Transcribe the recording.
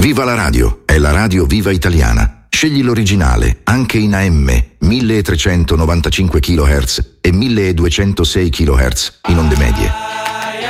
Viva la radio, è la radio Viva Italiana. Scegli l'originale, anche in AM, 1395 kHz e 1206 kHz in onde medie.